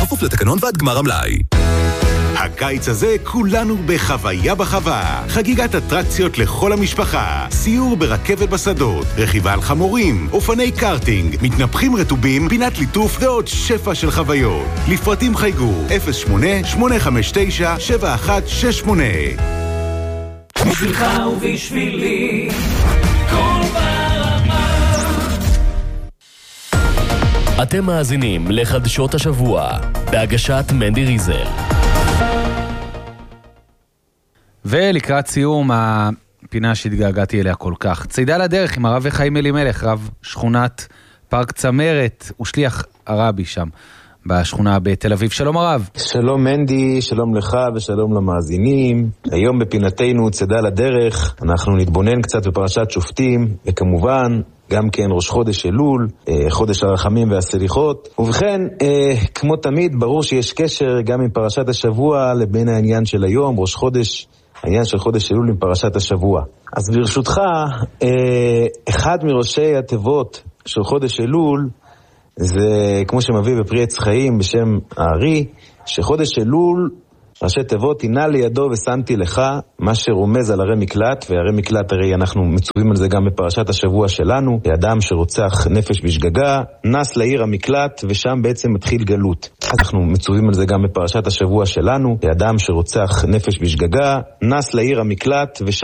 כפוף לתקנון ועד גמר המלאי. הקיץ הזה כולנו בחוויה בחווה. חגיגת אטרקציות לכל המשפחה. סיור ברכבת בשדות, רכיבה על חמורים, אופני קארטינג, מתנפחים רטובים, פינת ליטוף ועוד שפע של חוויות. לפרטים חייגו 08-859-7168. בשבילך ובשבילי כל ברמה. אתם מאזינים לחדשות השבוע בהגשת מנדי ריזל. ולקראת סיום הפינה שהתגעגעתי אליה כל כך, צידה לדרך עם הרב חיים אלימלך, רב שכונת פארק צמרת ושליח הרבי שם בשכונה בתל אביב. שלום הרב. שלום מנדי, שלום לך ושלום למאזינים. היום בפינתנו צידה לדרך אנחנו נתבונן קצת בפרשת שופטים, וכמובן גם כן ראש חודש אלול, חודש הרחמים והסליחות. ובכן, כמו תמיד, ברור שיש קשר גם עם פרשת השבוע לבין העניין של היום, ראש חודש, העניין של חודש אלול עם פרשת השבוע. אז ברשותך, אחד מראשי התיבות של חודש אלול, זה כמו שמביא בפרי עץ חיים בשם הארי, שחודש אלול, ראשי תיבות, הנה לידו ושמתי לך, מה שרומז על הרי מקלט, והרי מקלט הרי אנחנו מצווים על זה גם בפרשת השבוע שלנו, אדם שרוצח נפש בשגגה, נס לעיר המקלט, ושם בעצם מתחיל גלות. אנחנו מצווים על זה גם בפרשת השבוע שלנו, אדם שרוצח נפש בשגגה, נס לעיר המקלט, ושם